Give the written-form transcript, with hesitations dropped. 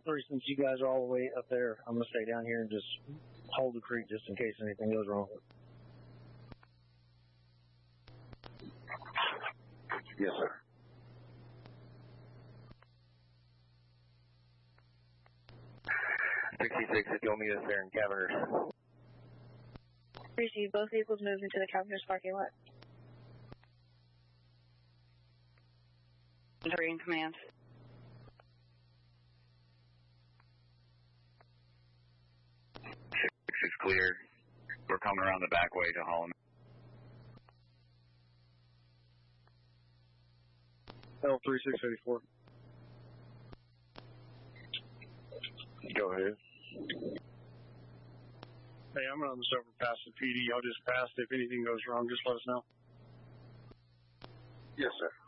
L3, since you guys are all the way up there, I'm going to stay down here and just hold the creek just in case anything goes wrong. Yes, sir. $66, if you'll meet us there in Caverners. Receive, both vehicles moved into the Caverners parking lot. In command. 6 is clear. We're coming around the back way to Holloman. L3684. Go ahead. Hey, I'm running this over past the PD. I'll just pass. If anything goes wrong, just let us know. Yes, sir.